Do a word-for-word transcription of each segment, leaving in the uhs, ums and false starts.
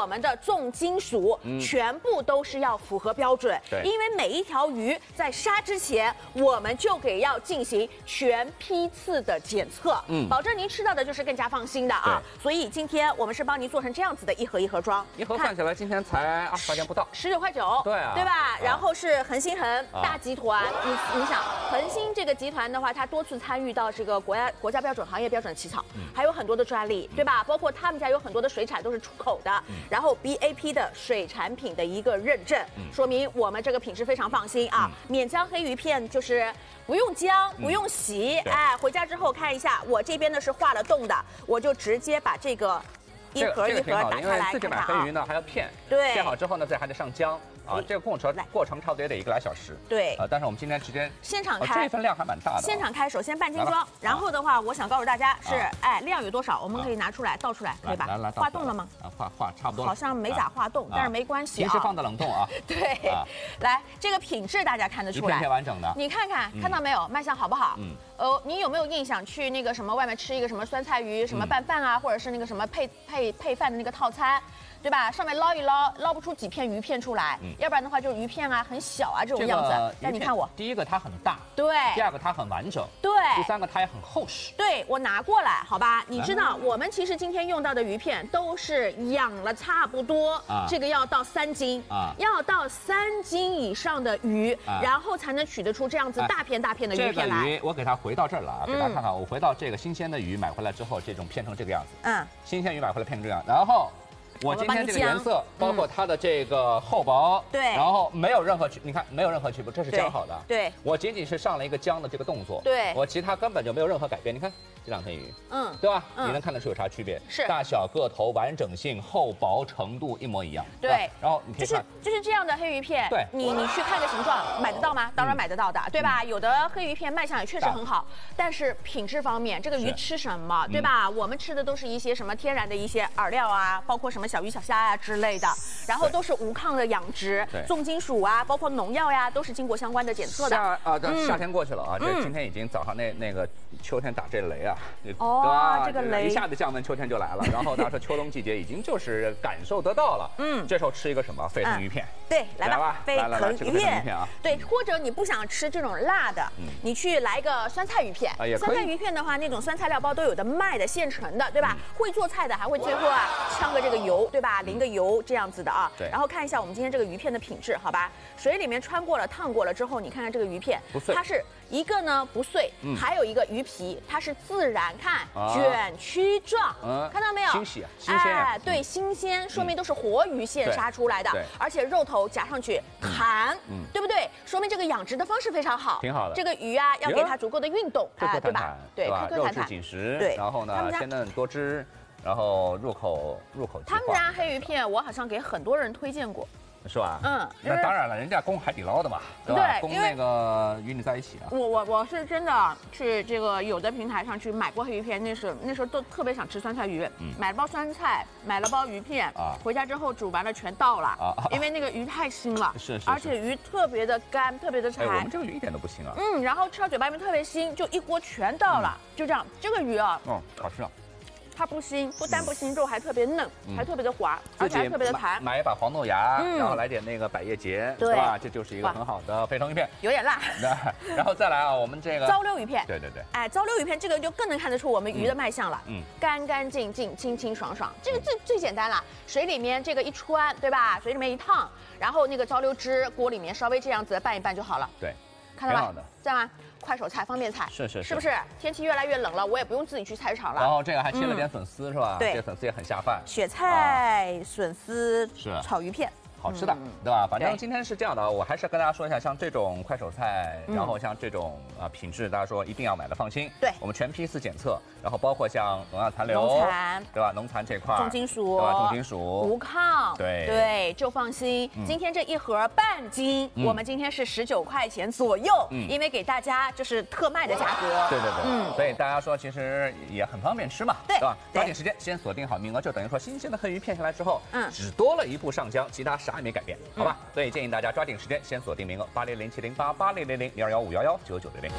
我们的重金属全部都是要符合标准， 对， 因为每一条鱼在杀之前，我们就给要进行全批次的检测，嗯，保证您吃到的就是更加放心的啊。所以今天我们是帮您做成这样子的一盒一盒装， 一盒算起来今天才二十块钱不到， 十九块九， 对啊， 对吧？然后是恒星恒大集团，你你想恒星这个集团的话，它多次参与到这个国家国家标准、行业标准起草，还有很多的专利，对吧？包括他们家有很多的水产都是出口的，然后 B A P 的水产品的一个认证，说明我们这个品质非常放心啊。免浆黑鱼片就是不用姜，不用洗，哎，回家之后看一下，我这边呢是化了冻的，我就直接把这个一盒一盒打开来， 自己买黑鱼呢还要片， 对， 片好之后呢，再还得上姜。啊，这个过程过程差不多也得一个来小时。 对， 呃，但是我们今天直接现场开， 这份量还蛮大的。 现场开，首先半斤装，然后的话，我想告诉大家是，哎，量有多少，我们可以拿出来倒出来，可以吧？ 来来， 化冻了吗？ 啊，化化差不多。 好像没咋化冻，但是没关系啊。 平时放的冷冻啊。 对，来这个品质大家看得出来， 一片片完整的。 你看看，看到没有，卖相好不好？嗯。呃，你有没有印象去那个什么外面吃一个什么酸菜鱼什么拌饭啊，或者是那个什么配配配饭的那个套餐？对吧？上面捞一捞，捞不出几片鱼片出来，嗯、要不然的话就是鱼片啊很小啊这种样子。但你看我， 第一个它很大， 对； 第二个它很完整， 对； 第三个它也很厚实。 对，我拿过来，好吧？你知道我们其实今天用到的鱼片都是养了差不多，啊、这个要到三斤，啊、要到三斤以上的鱼，啊、然后才能取得出这样子大片大片的鱼片来。 这个鱼我给它回到这儿了啊，给大家看看，我回到这个新鲜的鱼买回来之后，这种片成这个样子。嗯，新鲜鱼买回来片成这样，然后。我今天这个颜色，包括它的这个厚薄， 对， 然后没有任何区，你看没有任何区别，这是浆好的， 对， 我仅仅是上了一个浆的这个动作， 对， 我其他根本就没有任何改变。你看这两片鱼，嗯，对吧？你能看得出有啥区别？ 是大小、个头、完整性、厚薄程度一模一样， 对。 然后你可以看，就是就是这样的黑鱼片， 对， 你你去看个形状，买得到吗？当然买得到的，对吧？有的黑鱼片卖相也确实很好，但是品质方面，这个鱼吃什么，对吧？我们吃的都是一些什么天然的一些饵料啊，包括什么小鱼小虾啊之类的，然后都是无抗的养殖，重金属啊，包括农药呀，都是经过相关的检测的。 夏啊，夏天过去了啊，这今天已经早上那那个秋天打这雷啊， 哦，这个雷一下子降温，秋天就来了。然后他说秋冬季节已经就是感受得到了，嗯，这时候吃一个什么沸腾鱼片？ 对，来吧，沸腾鱼片啊， 对，或者你不想吃这种辣的，你去来个酸菜鱼片。酸菜鱼片的话，那种酸菜料包都有的卖的，现成的，对吧？会做菜的还会最后啊呛个这个油，对吧？淋个油这样子的啊。 对。 然后看一下我们今天这个鱼片的品质，好吧？水里面穿过了、烫过了之后，你看看这个鱼片， 不碎， 它是一个呢不碎，还有一个鱼皮，它是自然看卷曲状，看到没有？ 新鲜，新鲜。 哎，对，新鲜，说明都是活鱼现杀出来的，而且肉头夹上去弹，对不对？说明这个养殖的方式非常好， 挺好的。 这个鱼啊，要给它足够的运动， 哎， 对吧？对， 颗颗弹弹，紧实。 对， 然后呢，鲜嫩多汁，然后入口入口。 他们家黑鱼片，我好像给很多人推荐过。 是吧？ 嗯， 那当然了，人家供海底捞的嘛，对吧？供那个与你在一起啊。 我我我是真的去这个有的平台上去买过黑鱼片，那时那时候都特别想吃酸菜鱼，买了包酸菜，买了包鱼片啊，回家之后煮完了全倒了啊，因为那个鱼太腥了， 是是， 而且鱼特别的干，特别的柴。 我们这个鱼一点都不腥啊。 嗯，然后吃到嘴巴里面特别腥，就一锅全倒了，就这样。这个鱼啊， 嗯，好吃啊。 它不腥，不但不腥，肉还特别嫩，还特别的滑，而且还特别的弹。 买一把黄豆芽，然后来点那个百叶结，是吧？这就是一个很好的沸腾鱼片， 有点辣。 然后再来啊，我们这个糟溜鱼片， 对对对， 哎，糟溜鱼片这个就更能看得出我们鱼的卖相了，嗯，干干净净、清清爽爽，这个最最简单了。水里面这个一穿，对吧？水里面一烫，然后那个糟溜汁锅里面稍微这样子拌一拌就好了。 对， 看到吧？在吗？快手菜、方便菜， 是是是， 是不是？天气越来越冷了，我也不用自己去菜市场了。 然后这个还切了点粉丝，是吧？ 对， 这粉丝也很下饭。 雪菜、笋丝是炒鱼片。 好吃的，对吧？反正今天是这样的，我还是跟大家说一下，像这种快手菜，然后像这种啊品质，大家说一定要买的放心。 对， 我们全批次检测，然后包括像农药残留、 农残， 对吧？农残这块， 重金属， 对吧？重金属， 无抗， 对对，就放心。今天这一盒半斤，我们今天是十九块钱左右，因为给大家就是特卖的价格。 对对对，嗯，所以大家说其实也很方便吃嘛，对吧？抓紧时间先锁定好名额，就等于说新鲜的黑鱼片下来之后，嗯，只多了一步上浆，其他啥也没改变，好吧？所以建议大家抓紧时间，先锁定名额八零零七零八八零零零零二幺五幺幺九九零零。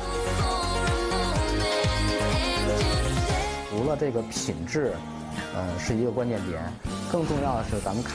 除了这个品质，嗯、呃，是一个关键点，更重要的是咱们看。